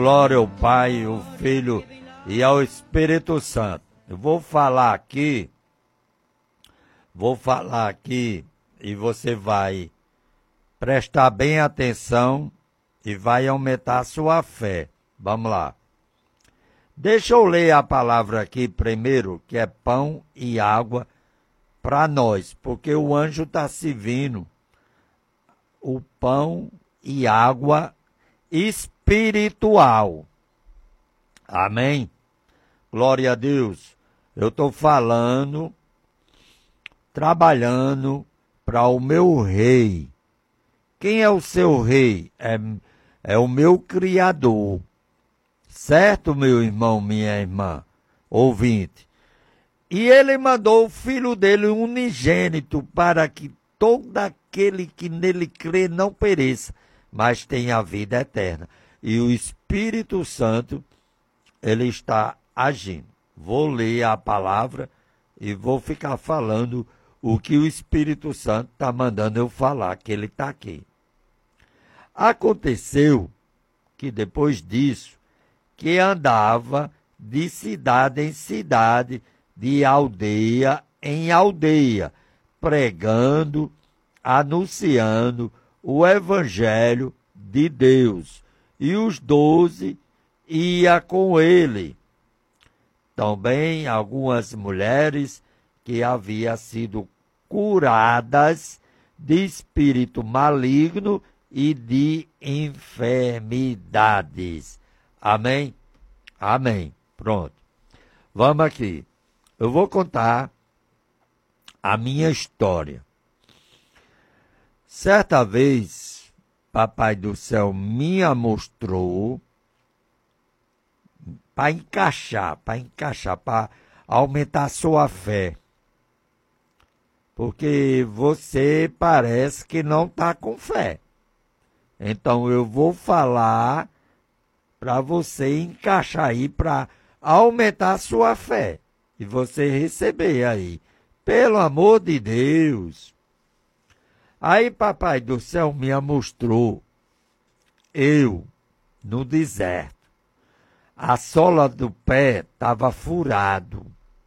Glória ao Pai, ao Filho e ao Espírito Santo. Eu vou falar aqui e você vai prestar bem atenção e vai aumentar a sua fé. Vamos lá. Deixa eu ler a palavra aqui primeiro, que é pão e água para nós, porque o anjo está servindo o pão e água espiritual. Amém? Glória a Deus. Eu estou falando, trabalhando para o meu rei. Quem é o seu rei? É o meu Criador. Certo, meu irmão, minha irmã, ouvinte? E ele mandou o filho dele unigênito para que todo aquele que nele crê não pereça, mas tenha a vida eterna. E o Espírito Santo, ele está agindo. Vou ler a palavra e vou ficar falando o que o Espírito Santo está mandando eu falar, que ele está aqui. Aconteceu que depois disso, que andava de cidade em cidade, de aldeia em aldeia, pregando, anunciando o evangelho de Deus. E os 12 iam com ele. Também algumas mulheres que haviam sido curadas de espírito maligno e de enfermidades. Amém? Amém. Pronto. Vamos aqui. Eu vou contar a minha história. Certa vez, Papai do Céu me mostrou para encaixar, para aumentar a sua fé. Porque você parece que não está com fé. Então eu vou falar para você encaixar aí, para aumentar a sua fé. E você receber aí. Pelo amor de Deus. Aí Papai do Céu me mostrou eu no deserto. A sola do pé estava furado.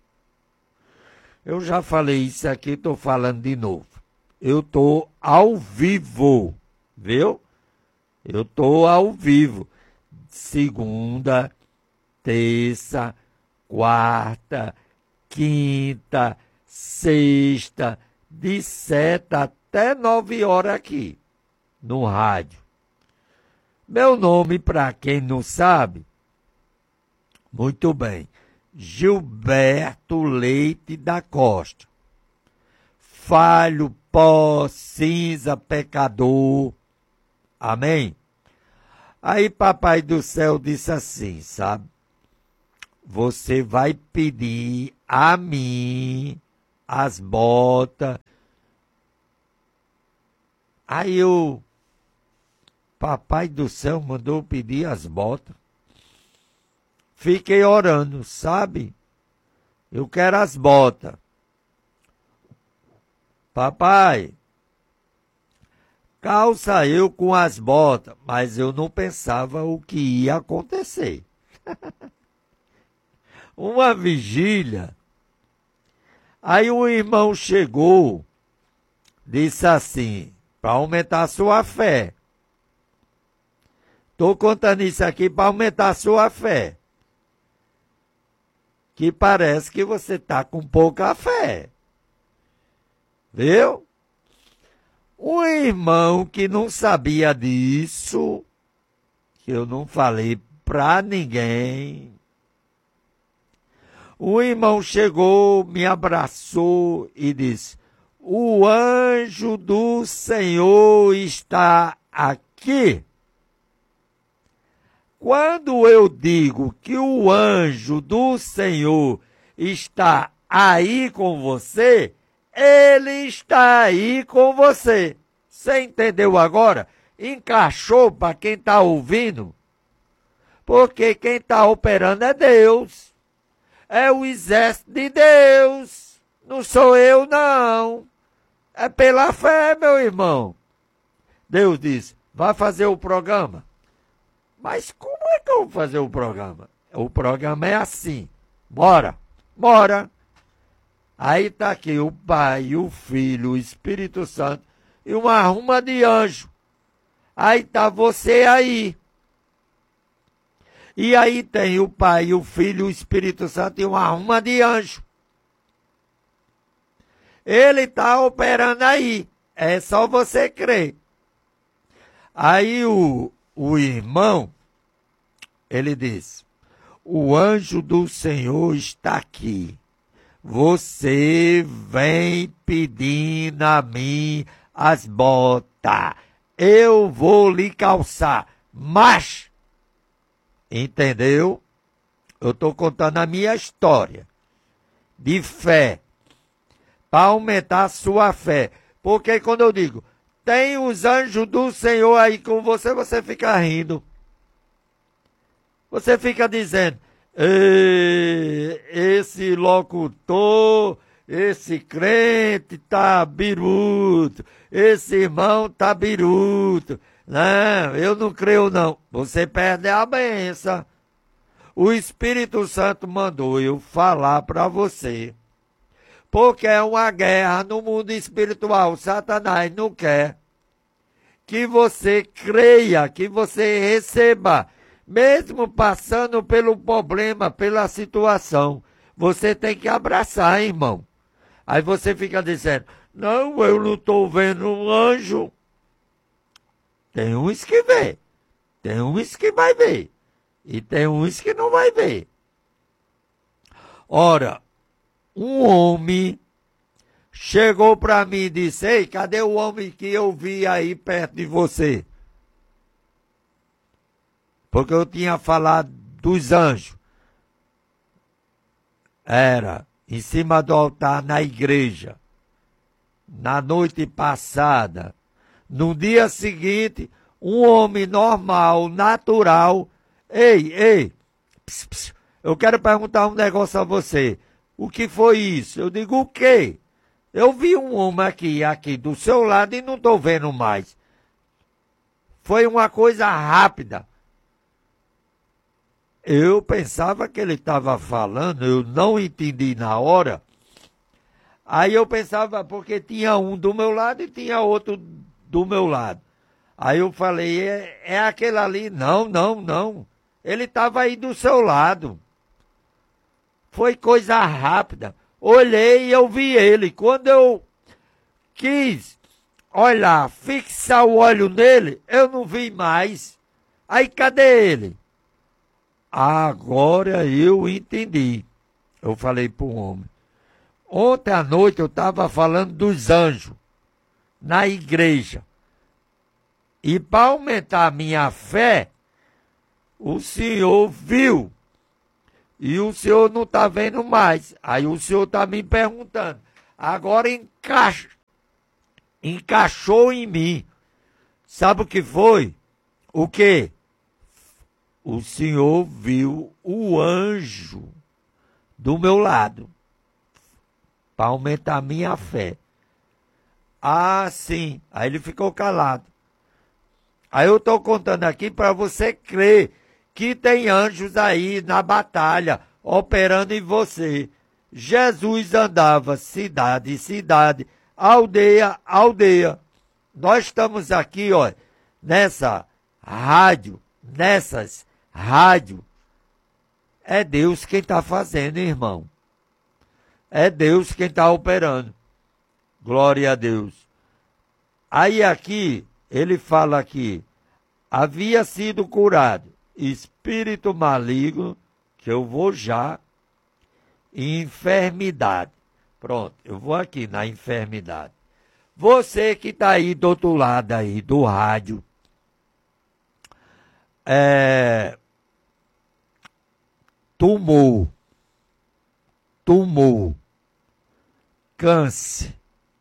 Eu já falei isso aqui, estou falando de novo. Eu estou ao vivo, viu? Eu estou ao vivo. Segunda, terça, quarta, quinta, sexta, de 7 até 9 horas aqui, no rádio. Meu nome, para quem não sabe, muito bem, Gilberto Leite da Costa. Falho, pó, cinza, pecador. Amém? Aí Papai do Céu disse assim, sabe? Você vai pedir a mim as botas. Aí Papai do Céu mandou pedir as botas. Fiquei orando, sabe? Eu quero as botas. Papai, calça eu com as botas, mas eu não pensava o que ia acontecer. Uma vigília. Aí um irmão chegou, disse assim, para aumentar a sua fé. Estou contando isso aqui para aumentar a sua fé. Que parece que você está com pouca fé. Viu? Um irmão que não sabia disso, que eu não falei para ninguém. O irmão chegou, me abraçou e disse, o anjo do Senhor está aqui. Quando eu digo que o anjo do Senhor está aí com você, ele está aí com você. Você entendeu agora? Encaixou para quem está ouvindo? Porque quem está operando é Deus. É o exército de Deus. Não sou eu, não. É pela fé, meu irmão. Deus diz, vai fazer o programa. Mas como é que eu vou fazer o programa? O programa é assim. Bora, bora. Aí tá aqui o Pai, o Filho, o Espírito Santo e uma arruma de anjo. Aí tá você aí. E aí tem o Pai, o Filho, o Espírito Santo e uma arruma de anjo. Ele está operando aí. É só você crer. Aí o irmão, ele diz, o anjo do Senhor está aqui. Você vem pedindo a mim as botas. Eu vou lhe calçar. Mas, entendeu? Eu estou contando a minha história de fé. Para aumentar a sua fé. Porque quando eu digo, tem os anjos do Senhor aí com você, você fica rindo. Você fica dizendo, esse locutor, esse crente tá biruto, esse irmão tá biruto. Não, eu não creio não. Você perde a benção. O Espírito Santo mandou eu falar para você. Porque é uma guerra no mundo espiritual. Satanás não quer que você creia, que você receba. Mesmo passando pelo problema, pela situação. Você tem que abraçar, irmão. Aí você fica dizendo, não, eu não estou vendo um anjo. Tem uns que vê. Tem uns que vai ver. E tem uns que não vai ver. Ora, um homem chegou para mim e disse, ei, cadê o homem que eu vi aí perto de você? Porque eu tinha falado dos anjos. Era em cima do altar na igreja. Na noite passada. No dia seguinte, um homem normal, natural. Ei, eu quero perguntar um negócio a você. O que foi isso? Eu digo, o quê? Eu vi um homem aqui do seu lado e não estou vendo mais. Foi uma coisa rápida. Eu pensava que ele estava falando, eu não entendi na hora. Aí eu pensava, porque tinha um do meu lado e tinha outro do meu lado. Aí eu falei, é aquele ali? Não. Ele estava aí do seu lado. Foi coisa rápida. Olhei e eu vi ele. Quando eu quis olhar, fixar o olho nele, eu não vi mais. Aí cadê ele? Agora eu entendi. Eu falei para o homem. Ontem à noite eu estava falando dos anjos na igreja. E para aumentar a minha fé, o senhor viu. E o senhor não está vendo mais. Aí o senhor está me perguntando. Agora encaixou em mim. Sabe o que foi? O quê? O senhor viu o anjo do meu lado. Para aumentar a minha fé. Ah, sim. Aí ele ficou calado. Aí eu estou contando aqui para você crer que tem anjos aí na batalha, operando em você. Jesus andava cidade em cidade, aldeia, aldeia. Nós estamos aqui, ó, nessas rádios. É Deus quem está fazendo, irmão. É Deus quem está operando. Glória a Deus. Aí aqui, ele fala aqui, havia sido curado espírito maligno, que eu vou já, e enfermidade. Pronto, eu vou aqui na enfermidade. Você que está aí do outro lado aí do rádio, tumor, câncer,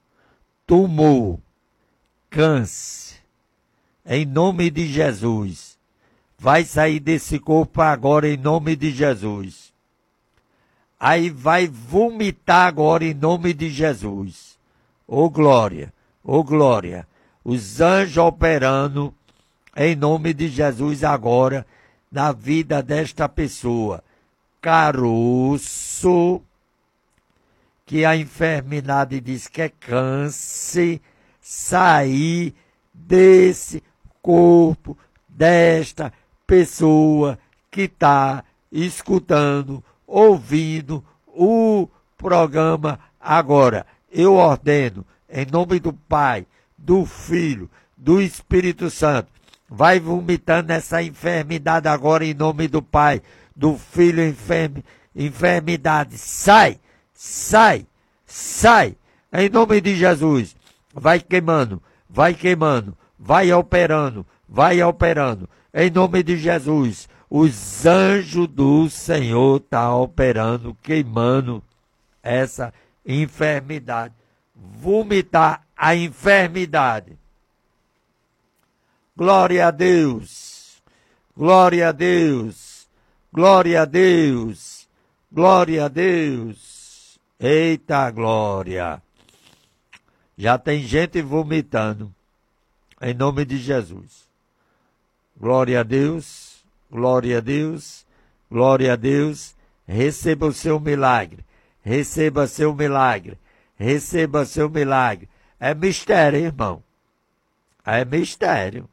em nome de Jesus. Vai sair desse corpo agora em nome de Jesus. Aí vai vomitar agora em nome de Jesus. Ô glória, ô glória. Os anjos operando em nome de Jesus agora, na vida desta pessoa. Caroço, que a enfermidade diz que é câncer, sair desse corpo desta pessoa que está escutando, ouvindo o programa agora. Eu ordeno, em nome do Pai, do Filho, do Espírito Santo, vai vomitando essa enfermidade agora em nome do Pai, do Filho, enfermidade. Sai, sai, sai, em nome de Jesus. Vai queimando, vai queimando, vai operando, em nome de Jesus. Os anjos do Senhor estão operando, queimando essa enfermidade. Vomitar a enfermidade. Glória a Deus, glória a Deus, glória a Deus, glória a Deus. Eita glória. Já tem gente vomitando, em nome de Jesus. Glória a Deus, glória a Deus, glória a Deus. Receba o seu milagre, receba seu milagre, receba seu milagre. É mistério, irmão, é mistério.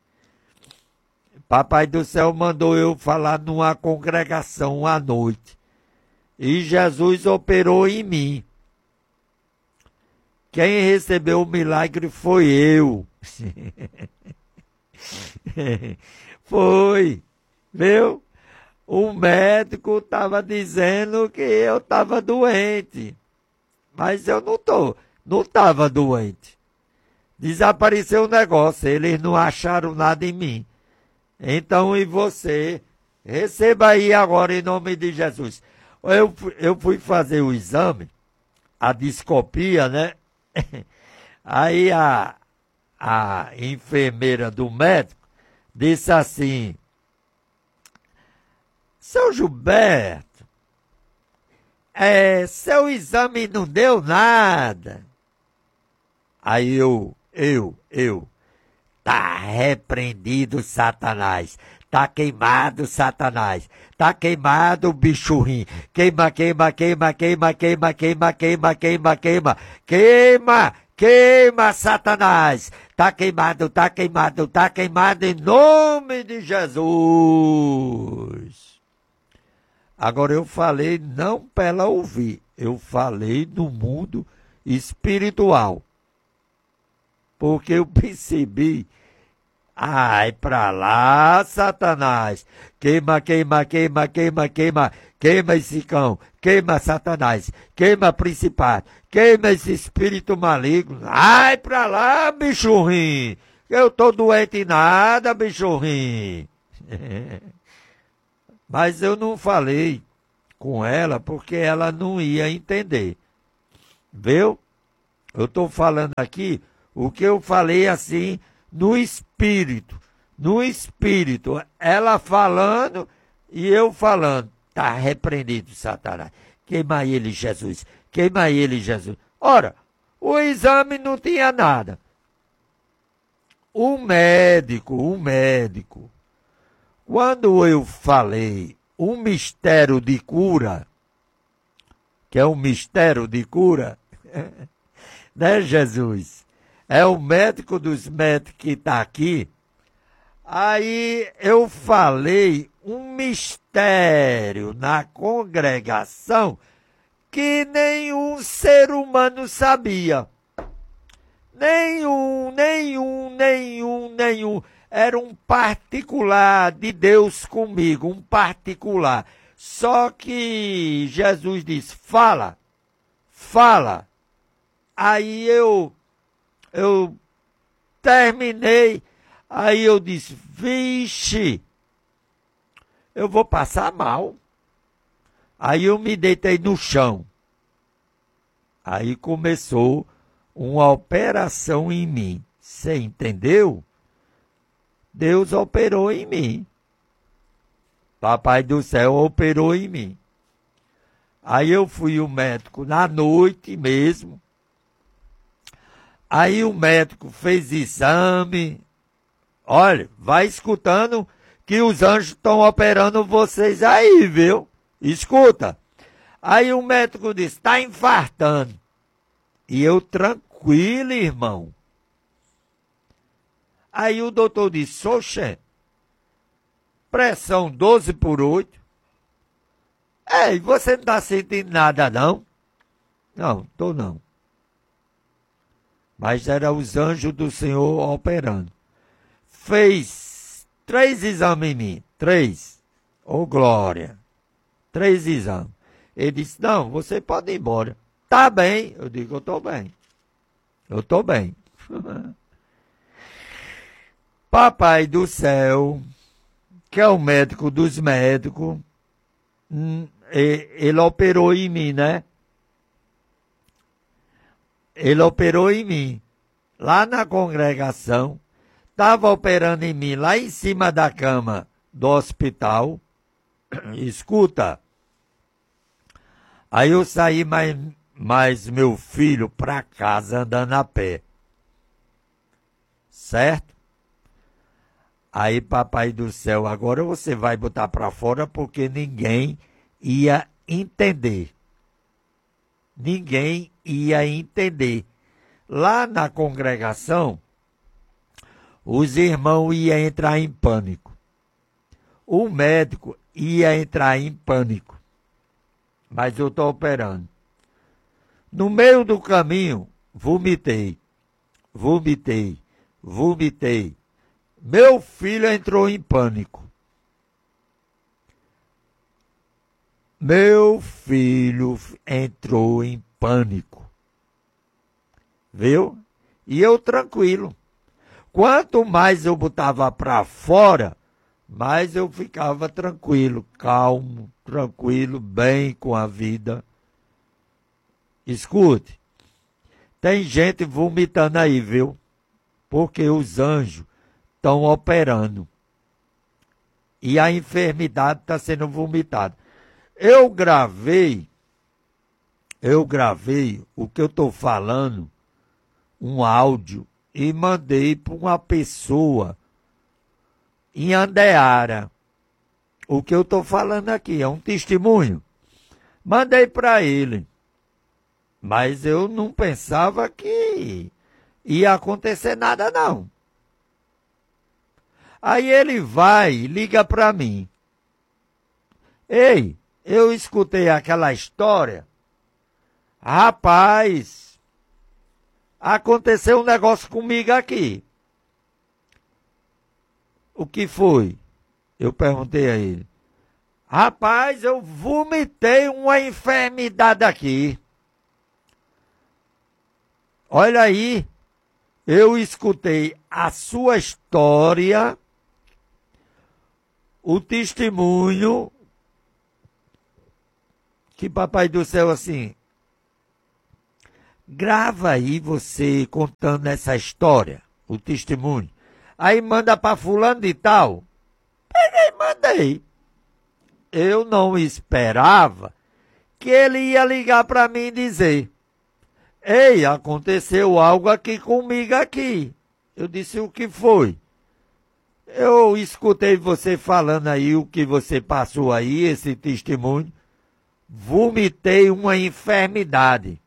Papai do céu mandou eu falar numa congregação à noite. E Jesus operou em mim. Quem recebeu o milagre foi eu. Foi, viu? O médico estava dizendo que eu estava doente. Mas eu não estava doente. Desapareceu o negócio, eles não acharam nada em mim. Então, e você? Receba aí agora em nome de Jesus. Eu fui fazer o exame, a discopia, né? Aí a enfermeira do médico disse assim: seu Gilberto, seu exame não deu nada. Aí eu, tá repreendido, Satanás. Tá queimado, Satanás. Tá queimado, bicho ruim. Queima, queima, queima, queima, queima, queima, queima, queima, queima. Queima, queima, Satanás. Tá queimado, tá queimado, tá queimado em nome de Jesus. Agora eu falei não para ela ouvir. Eu falei no mundo espiritual. Porque eu percebi, ai pra lá, Satanás, queima, queima, queima, queima, queima, queima esse cão, queima Satanás, queima principado, queima esse espírito maligno, ai pra lá, bicho ruim, eu tô doente em nada, bicho ruim. Mas eu não falei com ela porque ela não ia entender, viu? Eu tô falando aqui o que eu falei assim, no espírito, ela falando e eu falando, tá repreendido, Satanás, queima ele, Jesus, queima ele, Jesus. Ora, o exame não tinha nada. O médico, quando eu falei um mistério de cura, que é um mistério de cura, né, Jesus? É o médico dos médicos que está aqui. Aí eu falei um mistério na congregação que nenhum ser humano sabia. Nenhum. Era um particular de Deus comigo, um particular. Só que Jesus disse, fala. Aí eu terminei, aí eu disse, vixe, eu vou passar mal. Aí eu me deitei no chão. Aí começou uma operação em mim. Você entendeu? Deus operou em mim. Papai do céu operou em mim. Aí eu fui ao médico na noite mesmo. Aí o médico fez exame, Olha, vai escutando que os anjos estão operando vocês aí, viu? Escuta. Aí o médico disse, está infartando. E eu tranquilo, irmão. Aí o doutor disse, oxê, pressão 12/8. E você não está sentindo nada, não? Não, tô não. Mas era os anjos do Senhor operando. Fez 3 exames em mim. 3. Ô, glória. 3 exames. Ele disse, não, você pode ir embora. Tá bem. Eu digo, eu tô bem. Eu tô bem. Papai do céu, que é o médico dos médicos, ele operou em mim, né? Ele operou em mim. Lá na congregação, estava operando em mim, lá em cima da cama do hospital. Escuta. Aí eu saí mais meu filho para casa andando a pé. Certo? Aí, papai do céu, agora você vai botar para fora porque ninguém ia entender. Ninguém ia entender. Lá na congregação, os irmãos iam entrar em pânico. O médico ia entrar em pânico. Mas eu estou operando. No meio do caminho, vomitei. Meu filho entrou em pânico. Meu filho entrou em pânico. Viu? E eu tranquilo. Quanto mais eu botava para fora, mais eu ficava tranquilo, calmo, tranquilo, bem com a vida. Escute, tem gente vomitando aí, viu? Porque os anjos estão operando. E a enfermidade está sendo vomitada. Eu gravei o que eu estou falando, um áudio, e mandei para uma pessoa em Andeara. O que eu estou falando aqui é um testemunho. Mandei para ele. Mas eu não pensava que ia acontecer nada, não. Aí ele vai e liga para mim. Ei, eu escutei aquela história. Rapaz, aconteceu um negócio comigo aqui. O que foi? Eu perguntei a ele. Rapaz, eu vomitei uma enfermidade aqui. Olha aí, eu escutei a sua história, o testemunho, que papai do céu assim, grava aí você contando essa história, o testemunho. Aí manda para fulano de tal. Peguei, mandei. Eu não esperava que ele ia ligar para mim e dizer, ei, aconteceu algo aqui comigo aqui. Eu disse, o que foi? Eu escutei você falando aí o que você passou aí, esse testemunho. Vomitei uma enfermidade.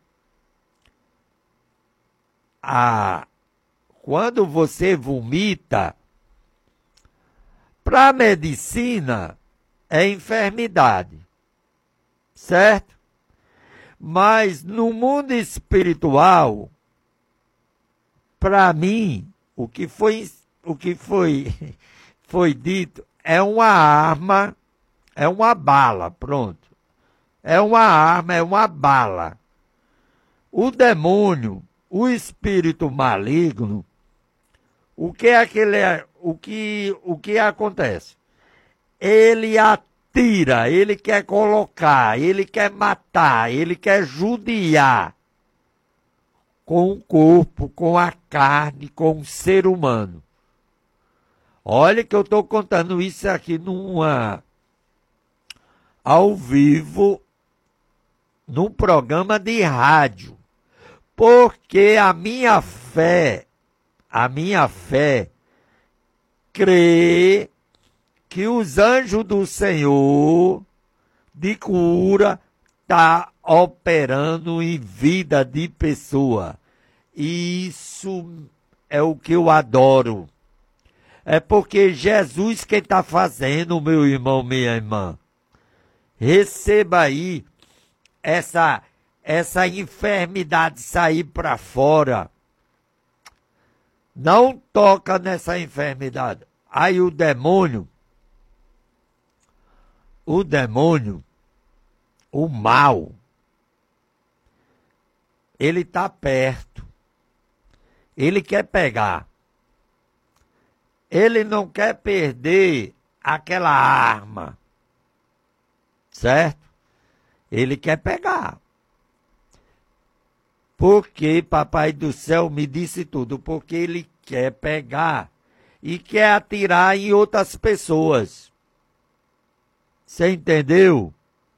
Quando você vomita, para a medicina é enfermidade, certo? Mas no mundo espiritual, para mim, o que foi dito é uma arma, é uma bala, pronto. É uma arma, é uma bala. O demônio, o espírito maligno, o que acontece? Ele atira, ele quer colocar, ele quer matar, ele quer judiar com o corpo, com a carne, com o ser humano. Olha que eu estou contando isso aqui ao vivo, num programa de rádio. Porque a minha fé crê que os anjos do Senhor de cura tá operando em vida de pessoa. Isso é o que eu adoro. É porque Jesus quem está fazendo, meu irmão, minha irmã. Receba aí essa enfermidade sair para fora. Não toca nessa enfermidade. Aí o demônio, o mal, ele está perto. Ele quer pegar. Ele não quer perder aquela arma. Certo? Ele quer pegar. Porque Papai do Céu me disse tudo. Porque ele quer pegar e quer atirar em outras pessoas. Você entendeu?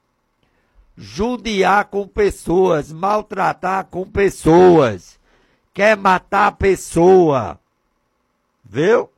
Judiar com pessoas, maltratar com pessoas. Quer matar a pessoa. Viu?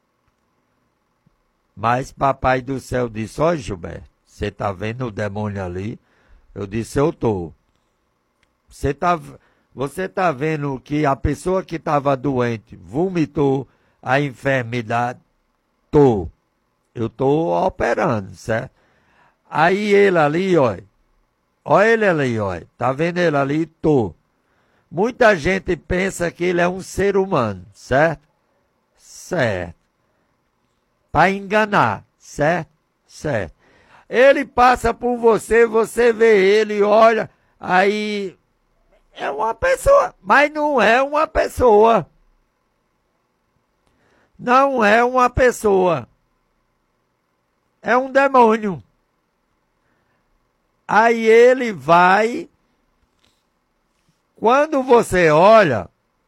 Mas Papai do Céu disse, ó Gilberto, você tá vendo o demônio ali? Eu disse, eu tô. Você tá vendo que a pessoa que estava doente vomitou a enfermidade? Tô. Eu tô operando, certo? Aí ele ali, ó. Olha ele ali, ó. Tá vendo ele ali? Tô. Muita gente pensa que ele é um ser humano, certo? Certo. Para enganar, certo? Certo. Ele passa por você, você vê ele, olha, aí é uma pessoa, mas não é uma pessoa. Não é uma pessoa. É um demônio. Aí ele vai, quando você olha,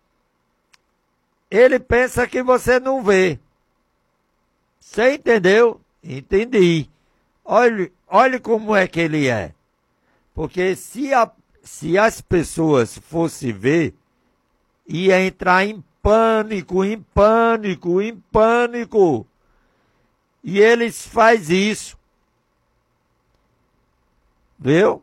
ele pensa que você não vê. Você entendeu? Entendi. Olhe como é que ele é. Porque se as pessoas fossem ver, ia entrar em pânico, em pânico, em pânico. E eles fazem isso. Viu?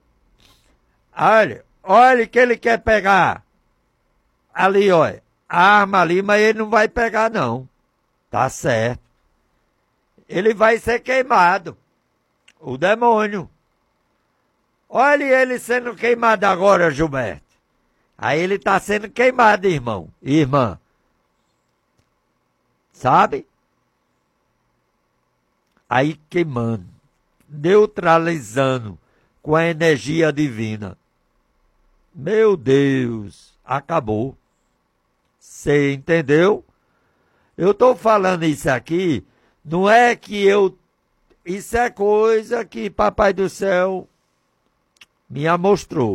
Olha que ele quer pegar. Ali, olha. A arma ali, mas ele não vai pegar, não. Tá certo. Ele vai ser queimado. O demônio. Olha ele sendo queimado agora, Gilberto. Aí ele está sendo queimado, irmão. Irmã. Sabe? Aí queimando. Neutralizando com a energia divina. Meu Deus. Acabou. Você entendeu? Eu estou falando isso aqui. Não é que eu... Isso é coisa que Papai do Céu me mostrou.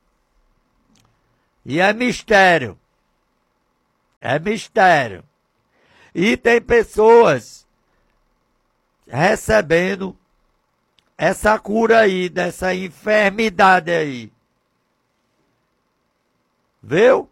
E é mistério. É mistério. E tem pessoas recebendo essa cura aí, dessa enfermidade aí. Viu?